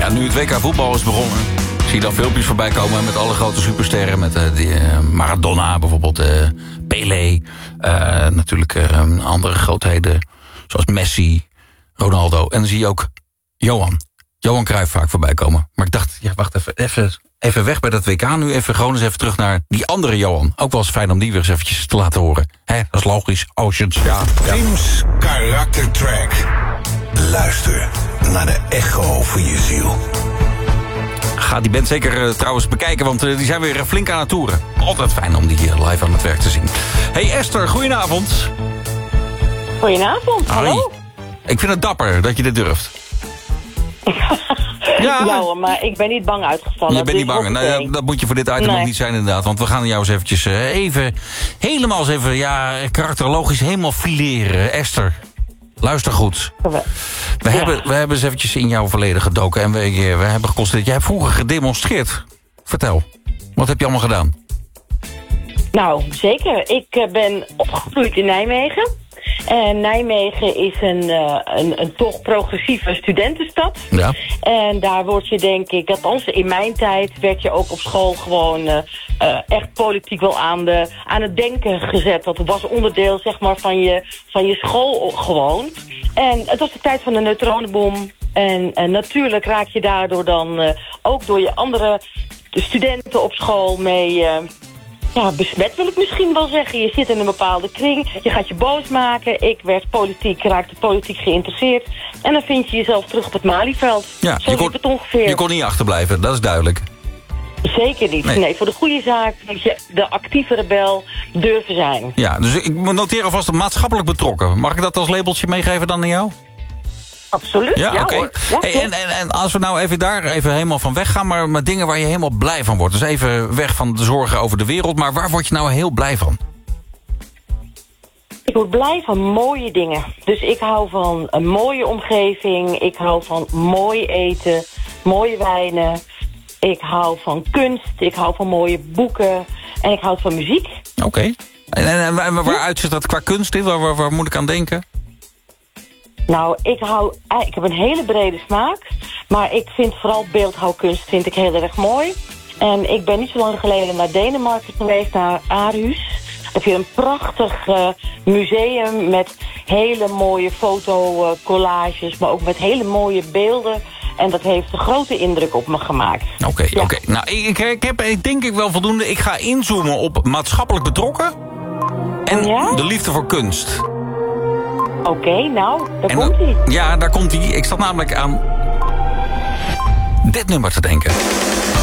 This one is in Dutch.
Ja, nu het WK voetbal is begonnen, zie je dan filmpjes voorbij komen met alle grote supersterren. Met Maradona bijvoorbeeld, Pelé. Natuurlijk andere grootheden zoals Messi, Ronaldo. En dan zie je ook Johan Cruijff vaak voorbij komen. Maar ik dacht, ja, wacht even weg bij dat WK nu. Gewoon eens even terug naar die andere Johan. Ook wel eens fijn om die weer eens eventjes te laten horen. Hè, dat is logisch. Oceans, ja. Tim's karaktertrack. Luister naar de echo voor je ziel. Ga die band zeker trouwens bekijken, want die zijn weer flink aan het toeren. Altijd fijn om die live aan het werk te zien. Hey Esther, goedenavond. Goedenavond, hallo. Ik vind het dapper dat je dit durft. Ja hoor, maar ik ben niet bang uitgevallen. Je bent niet bang. Nou, dat moet je voor dit item ook niet zijn inderdaad. Want we gaan jou eens eventjes helemaal karakterologisch helemaal fileren. Esther, luister goed. We hebben eens eventjes in jouw verleden gedoken. En we hebben geconstateerd, jij hebt vroeger gedemonstreerd. Vertel, wat heb je allemaal gedaan? Nou, zeker. Ik ben opgegroeid in Nijmegen. En Nijmegen is een toch progressieve studentenstad. Ja. En daar word je, denk ik, althans in mijn tijd werd je ook op school gewoon echt politiek wel aan het denken gezet. Dat was onderdeel, zeg maar, van je school gewoon. En het was de tijd van de neutronenbom. En natuurlijk raak je daardoor dan ook door je andere studenten op school mee... besmet wil ik misschien wel zeggen. Je zit in een bepaalde kring, je gaat je boos maken. Ik raakte politiek geïnteresseerd. En dan vind je jezelf terug op het Malieveld. Ja, zo liep het ongeveer. Je kon niet achterblijven, dat is duidelijk. Zeker niet. Nee, voor de goede zaak moet je de actieve rebel durven zijn. Ja, dus ik noteer alvast maatschappelijk betrokken. Mag ik dat als labeltje meegeven dan aan jou? Absoluut, ja oké. Hoor. Ja, hey, en als we nou daar even helemaal van weggaan... maar met dingen waar je helemaal blij van wordt. Dus even weg van de zorgen over de wereld... maar waar word je nou heel blij van? Ik word blij van mooie dingen. Dus ik hou van een mooie omgeving. Ik hou van mooi eten, mooie wijnen. Ik hou van kunst. Ik hou van mooie boeken. En ik hou van muziek. Oké. En waar uitzicht dat qua kunst in? Waar moet ik aan denken? Nou, ik heb een hele brede smaak. Maar ik vind vooral beeldhouwkunst vind ik heel erg mooi. En ik ben niet zo lang geleden naar Denemarken geweest, naar Aarhus. Daar heb je een prachtig museum met hele mooie fotocollages, maar ook met hele mooie beelden. En dat heeft een grote indruk op me gemaakt. Oké. Nou, ik heb denk ik wel voldoende. Ik ga inzoomen op maatschappelijk betrokken. En de liefde voor kunst. Oké, nou, daar komt-ie. Ja, daar komt-ie. Ik zat namelijk aan dit nummer te denken.